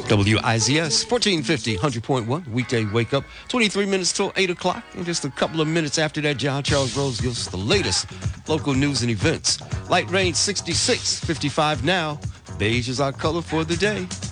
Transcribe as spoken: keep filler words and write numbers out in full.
W I Z S, fourteen fifty, one hundred point one, weekday wake up, twenty-three minutes till eight o'clock. And just a couple of minutes after that, John Charles Rose gives us the latest local news and events. Light rain sixty-six, fifty-five now. Beige is our color for the day.